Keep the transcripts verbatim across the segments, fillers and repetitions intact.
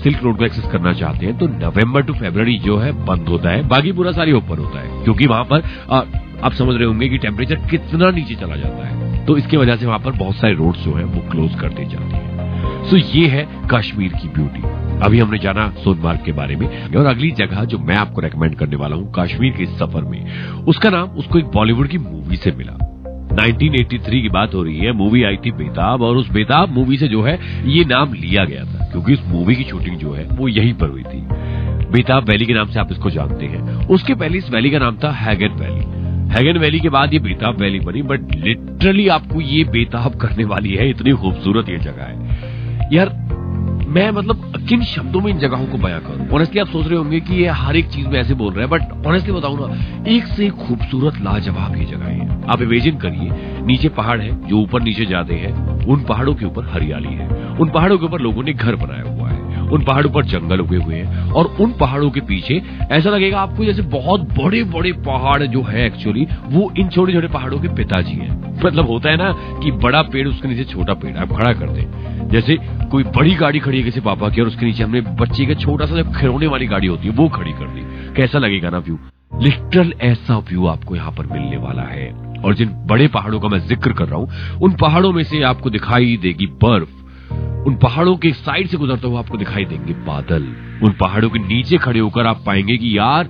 Silk road को access करना चाहते हैं तो नवंबर टू फरवरी जो है बंद होता है, बाकी पूरा साल ओपन होता है, क्योंकि वहां पर आ, आप समझ रहे होंगे कि टेम्परेचर कितना नीचे चला जाता है, तो इसकी वजह से वहां पर बहुत सारे रोड्स जो है वो क्लोज कर दी जाती है। सो ये है कश्मीर की ब्यूटी। अभी हमने जाना सोनमार्ग के बारे में, और अगली जगह जो मैं आपको रेकमेंड करने वाला हूँ कश्मीर के सफर में, उसका नाम उसको एक बॉलीवुड की मूवी से मिला। नाइनटीन एटी थ्री की बात हो रही है, मूवी आई थी बेताब, और उस बेताब मूवी से जो है ये नाम लिया गया था, क्योंकि उस मूवी की शूटिंग जो है वो यहीं पर हुई थी। बेताब वैली के नाम से आप इसको जानते हैं। उसके पहले इस वैली का नाम था हैगन वैली। हैगन वैली के बाद ये बेताब वैली बनी, बट लिटरली आपको ये बेताब करने वाली है, इतनी खूबसूरत ये जगह है यार। मैं मतलब किन शब्दों में इन जगहों को बयां करूं। ऑनेस्टली आप सोच रहे होंगे कि ये हर एक चीज में ऐसे बोल रहा है, बट ऑनेस्टली बताऊं ना, एक से एक खूबसूरत लाजवाब ये जगह है। आप इमेजिन करिए, नीचे पहाड़ है जो ऊपर नीचे जाते हैं, उन पहाड़ों के ऊपर हरियाली है, उन पहाड़ों के ऊपर लोगों ने घर बनाया हुआ है, उन पहाड़ों पर जंगल उगे हुए हैं, और उन पहाड़ों के पीछे ऐसा लगेगा आपको जैसे बहुत बड़े बड़े पहाड़ जो है एक्चुअली वो इन छोटे छोटे पहाड़ों के पिताजी हैं। मतलब होता है ना कि बड़ा पेड़ उसके नीचे छोटा पेड़ आप खड़ा कर दें, जैसे कोई बड़ी गाड़ी खड़ी है किसी पापा की और उसके नीचे हमने बच्चे का छोटा सा जब खिलौने वाली गाड़ी होती है वो खड़ी कर दी, कैसा लगेगा ना व्यू। लिटरल ऐसा व्यू आपको यहाँ पर मिलने वाला है। और जिन बड़े पहाड़ों का मैं जिक्र कर रहा हूँ, उन पहाड़ों में से आपको दिखाई देगी बर्फ, उन पहाड़ों के साइड से गुजरते हुए आपको दिखाई देंगे बादल, उन पहाड़ों के नीचे खड़े होकर आप पाएंगे कि यार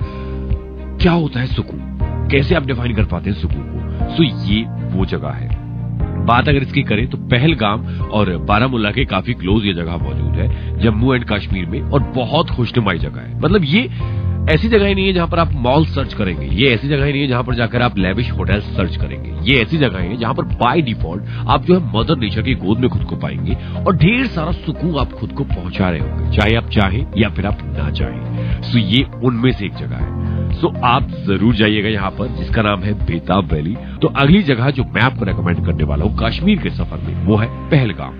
क्या होता है सुकून, कैसे आप डिफाइन कर पाते हैं सुकून को। सो ये वो जगह है। बात अगर इसकी करें तो पहलगाम और बारामूला के काफी क्लोज ये जगह मौजूद है जम्मू एंड कश्मीर में, और बहुत खुशनुमाई जगह है। मतलब ये ऐसी जगह ही नहीं है जहां पर आप मॉल सर्च करेंगे, ये ऐसी जगह ही नहीं है जहां पर जाकर आप लेविश होटल सर्च करेंगे, ये ऐसी जगह है जहां पर बाय डिफॉल्ट आप जो है मदर नेचर की गोद में खुद को पाएंगे, और ढेर सारा सुकून आप खुद को पहुंचा रहे होंगे, चाहे आप चाहें या फिर आप ना चाहें। सो ये उनमें से एक जगह है। सो आप जरूर जाइएगा यहाँ पर, जिसका नाम है बेताब वैली। तो अगली जगह जो मैं आपको रेकमेंड करने वाला हूँ कश्मीर के सफर में, वो है पहलगाम।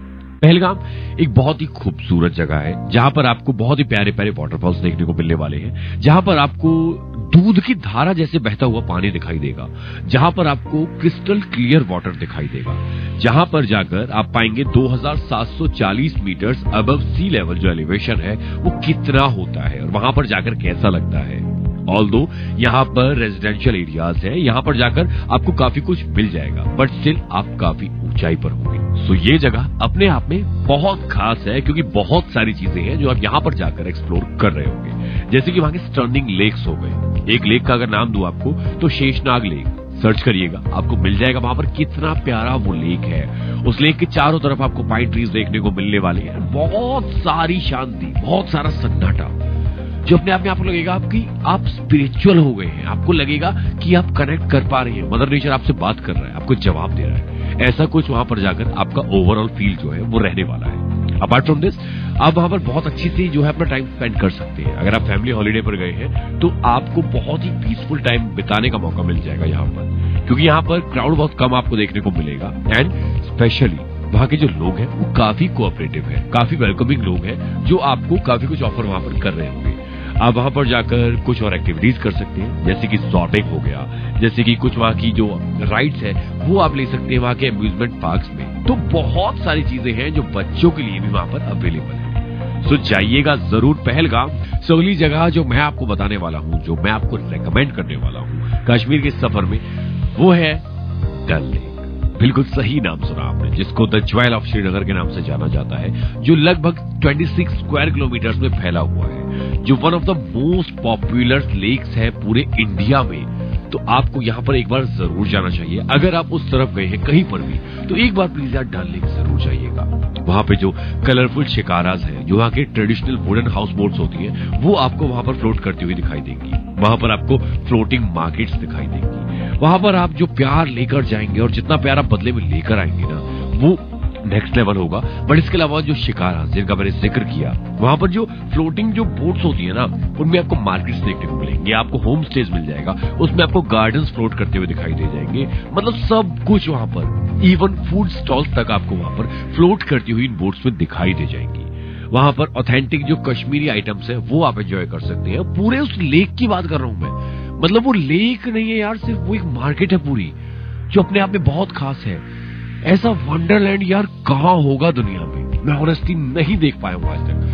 पहलगाम एक बहुत ही खूबसूरत जगह है जहां पर आपको बहुत ही प्यारे प्यारे वाटरफॉल्स देखने को मिलने वाले हैं, जहां पर आपको दूध की धारा जैसे बहता हुआ पानी दिखाई देगा, जहां पर आपको क्रिस्टल क्लियर वाटर दिखाई देगा, जहां पर जाकर आप पाएंगे दो हज़ार सात सौ चालीस मीटर्स अबव सी लेवल जो एलिवेशन है वो कितना होता है और वहां पर जाकर कैसा लगता है। ऑल्दो यहाँ पर रेजिडेंशियल एरियाज है, यहाँ पर जाकर आपको काफी कुछ मिल जाएगा, बट स्टिल आप काफी ऊंचाई पर होंगे। सो ये जगह अपने आप में बहुत खास है, क्योंकि बहुत सारी चीजें हैं जो आप यहाँ पर जाकर एक्सप्लोर कर रहे होंगे, जैसे कि वहां के स्टर्निंग लेक्स हो गए। एक लेक का अगर नाम दूं आपको तो शेषनाग लेक, सर्च करिएगा आपको मिल जाएगा वहां पर कितना प्यारा वो लेक है। उस लेक के चारों तरफ आपको पाइन ट्रीज देखने को मिलने वाले हैं, बहुत सारी शांति, बहुत सारा सन्नाटा, जो अपने आप में आपको लगेगा आपकी आप स्पिरिचुअल हो गए हैं, आपको लगेगा कि आप कनेक्ट कर पा रहे हैं, मदर नेचर आपसे बात कर रहा है, आपको जवाब दे रहा है। ऐसा कुछ वहां पर जाकर आपका ओवरऑल फील जो है वो रहने वाला है। अपार्ट फ्रॉम दिस आप वहां पर बहुत अच्छी से जो है अपना टाइम स्पेंड कर सकते हैं। अगर आप फैमिली हॉलीडे पर गए हैं तो आपको बहुत ही पीसफुल टाइम बिताने का मौका मिल जाएगा यहाँ पर, क्योंकि यहाँ पर क्राउड बहुत कम आपको देखने को मिलेगा, एंड स्पेशली वहां के जो लोग हैं वो काफी कोऑपरेटिव है, काफी वेलकमिंग लोग हैं, जो आपको काफी कुछ ऑफर वहां पर कर रहे होंगे। आप वहां पर जाकर कुछ और एक्टिविटीज कर सकते हैं, जैसे कि शॉपिंग हो गया, जैसे कि कुछ वहां की जो राइड्स है वो आप ले सकते हैं वहां के अम्यूजमेंट पार्क्स में। तो बहुत सारी चीजें हैं जो बच्चों के लिए भी वहां पर अवेलेबल है। सो जाइएगा जरूर पहलगाम। सो अगली जगह जो मैं आपको बताने वाला हूं, जो मैं आपको रेकमेंड करने वाला हूं कश्मीर के सफर में, वो है डल लेक। बिल्कुल सही नाम सुना आपने, जिसको द ज्वेल ऑफ श्रीनगर के नाम से जाना जाता है, जो लगभग छब्बीस स्क्वायर किलोमीटर्स में फैला हुआ है, जो one of the most popular lakes है पूरे इंडिया में। तो आपको यहाँ पर एक बार जरूर जाना चाहिए। अगर आप उस तरफ गए हैं कहीं पर भी तो एक बार प्लीज यार डल लेक जरूर जाइएगा। वहां पे जो कलरफुल शिकाराज हैं, जो वहां के ट्रेडिशनल वुडन हाउस बोट्स होती हैं, वो आपको वहां पर फ्लोट करती हुई दिखाई देंगी। वहां पर आपको फ्लोटिंग मार्केट्स दिखाई देंगी। वहां पर आप जो प्यार लेकर जाएंगे और जितना प्यार आप बदले में लेकर आएंगे ना, वो नेक्स्ट लेवल होगा। बट इसके अलावा जो शिकारा जिनका मैंने जिक्र किया, वहां पर जो फ्लोटिंग जो बोट्स होती है ना, उनमें आपको मार्केट्स देखने को मिलेंगे, आपको होम स्टेज मिल जाएगा, उसमें आपको गार्डन्स फ्लोट करते हुए दिखाई दे जाएंगे। मतलब सब कुछ वहां पर, इवन फूड स्टॉल्स तक आपको वहां पर फ्लोट करती हुई इन बोट्स में दिखाई दे जाएंगी। वहां पर ऑथेंटिक जो कश्मीरी आइटम्स है वो आप एंजॉय कर सकते हैं। पूरे उस लेक की बात कर रहा हूं मैं, मतलब वो लेक नहीं है यार, सिर्फ वो एक मार्केट है पूरी, जो अपने आप में बहुत खास है। ऐसा वंडरलैंड यार कहां होगा दुनिया में, मैं ऑनेस्टली नहीं देख पाया हूं आज तक।